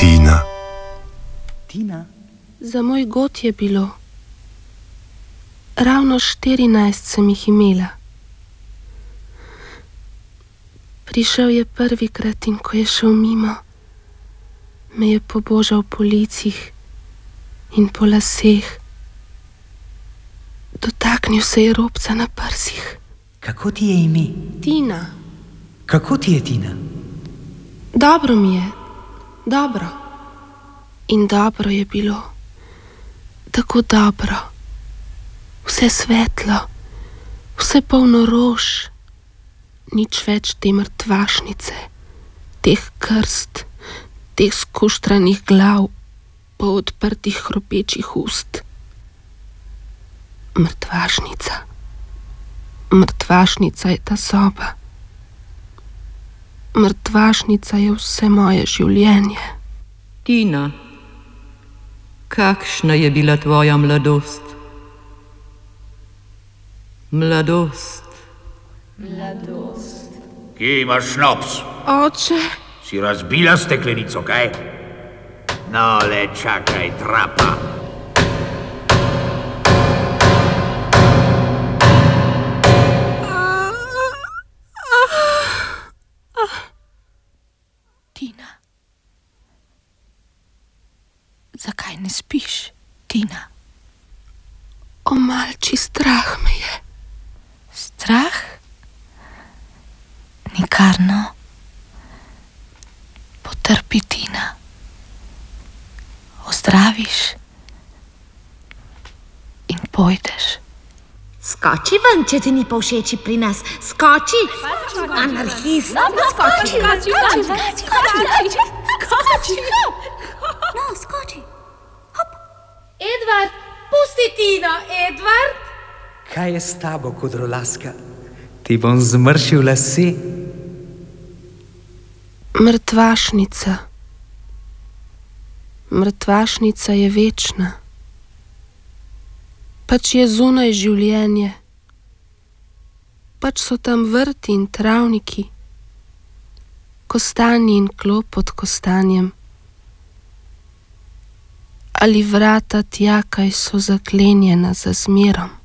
Tina. Tina? Za moj god je bilo. Ravno 14 sem jih imela. Prišel je prvikrat in ko je šel mimo, me je pobožal po licih in po laseh. Dotaknil se je robca na prsih. Kako ti je ime? Tina. Kako ti je, Tina? Dobro mi je, dobro. In dobro je bilo, tako dobro. Vse svetlo, vse polno rož, nič več te mrtvašnice, teh krst, teh skuštranih glav, po odprtih hropečih ust. Mrtvašnica. Mrtvašnica je ta soba. Mrtvašnica je vse moje življenje. Tina, kakšna je bila tvoja mladost? Mladost. Kje imaš šnops? Oče, Si razbila steklenico, kaj? No, le čakaj, trapa. Tina. Zakaj ne spiš, Tina? o malči strah me je. Strah? Nikar no. Potrpi, Tina. Ozdraviš in pojdeš. Skoči ven, če ti ni povšeči pri nas. Skoči! Anarhist! Skoči! No, skoči! Hop! Edvard, pusti Tino, Edvard! Kaj je s tabo, kudrolaska? Ti bom zmršil lase. Mrtvašnica. Mrtvašnica je večna. Pač je zunaj življenje. Pač so tam vrti in travniki, kostanji in klop pod kostanjem. Ali vrata tja, kaj so zaklenjena za zmerom.